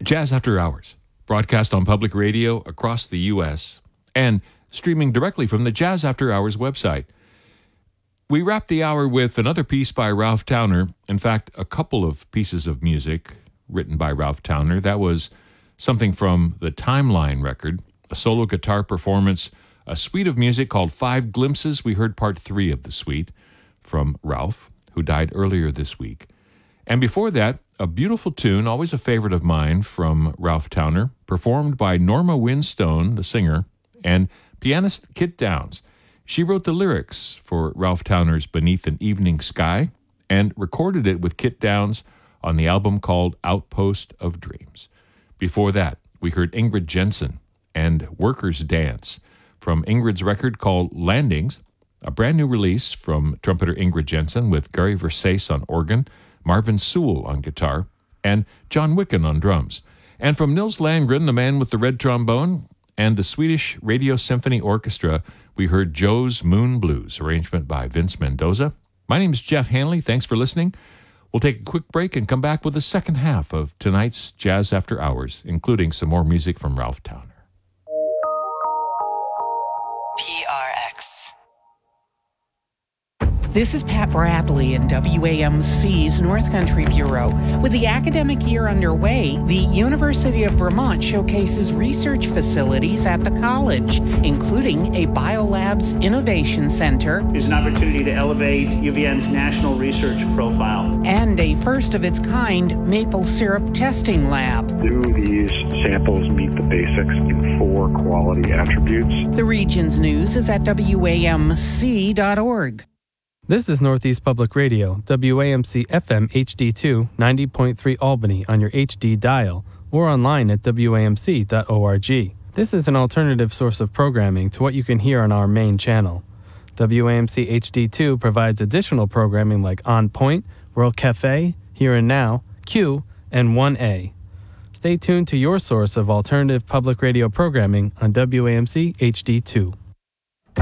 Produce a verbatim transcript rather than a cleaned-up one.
Jazz After Hours, broadcast on public radio across the U S and streaming directly from the Jazz After Hours website. We wrapped the hour with another piece by Ralph Towner. In fact, a couple of pieces of music written by Ralph Towner. That was something from the Timeline record, a solo guitar performance, a suite of music called Five Glimpses. We heard part three of the suite from Ralph, who died earlier this week. And before that, a beautiful tune, always a favorite of mine, from Ralph Towner, performed by Norma Winstone, the singer, and pianist Kit Downs. She wrote the lyrics for Ralph Towner's Beneath an Evening Sky and recorded it with Kit Downs on the album called Outpost of Dreams. Before that, we heard Ingrid Jensen and Workers' Dance from Ingrid's record called Landings, a brand new release from trumpeter Ingrid Jensen with Gary Versace on organ, Marvin Sewell on guitar, and John Wicken on drums. And from Nils Landgren, the man with the red trombone, and the Swedish Radio Symphony Orchestra, we heard Joe's Moon Blues, arrangement by Vince Mendoza. My name is Jeff Hanley. Thanks for listening. We'll take a quick break and come back with the second half of tonight's Jazz After Hours, including some more music from Ralph Towner. P R X. This is Pat Bradley in W A M C's North Country Bureau. With the academic year underway, the University of Vermont showcases research facilities at the college, including a Biolabs Innovation Center. It's an opportunity to elevate U V M's national research profile. And a first-of-its-kind maple syrup testing lab. Do these samples meet the basics in four quality attributes? The region's news is at W A M C dot org. This is Northeast Public Radio, W A M C F M H D two, ninety point three Albany on your H D dial, or online at W A M C dot org. This is an alternative source of programming to what you can hear on our main channel. W A M C H D two provides additional programming like On Point, World Cafe, Here and Now, Q, and one A. Stay tuned to your source of alternative public radio programming on W A M C H D two.